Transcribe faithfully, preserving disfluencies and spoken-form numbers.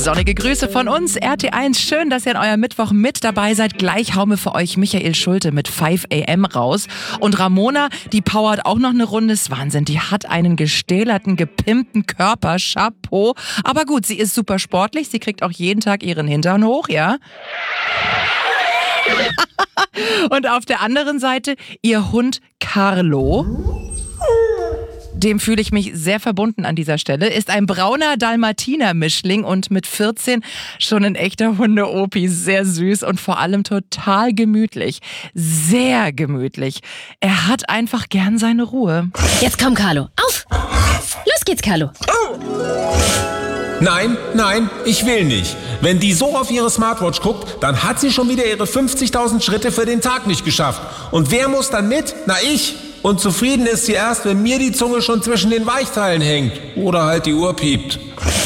Sonnige Grüße von uns, R T eins. Schön, dass ihr an eurem Mittwoch mit dabei seid. Gleich hauen wir für euch Michael Schulte mit five a m raus. Und Ramona, die powert auch noch eine Runde. Ist Wahnsinn, die hat einen gestählerten, gepimpten Körper. Chapeau. Aber gut, sie ist super sportlich. Sie kriegt auch jeden Tag ihren Hintern hoch, ja? Und auf der anderen Seite ihr Hund Carlo. Dem fühle ich mich sehr verbunden an dieser Stelle. Ist ein brauner Dalmatiner-Mischling und mit vierzehn schon ein echter Hunde-Opi. Sehr süß und vor allem total gemütlich. Sehr gemütlich. Er hat einfach gern seine Ruhe. Jetzt komm, Carlo. Auf! Los geht's, Carlo. Nein, nein, ich will nicht. Wenn die so auf ihre Smartwatch guckt, dann hat sie schon wieder ihre fünfzigtausend Schritte für den Tag nicht geschafft. Und wer muss dann mit? Na, ich. Und zufrieden ist sie erst, wenn mir die Zunge schon zwischen den Weichteilen hängt. Oder halt die Uhr piept.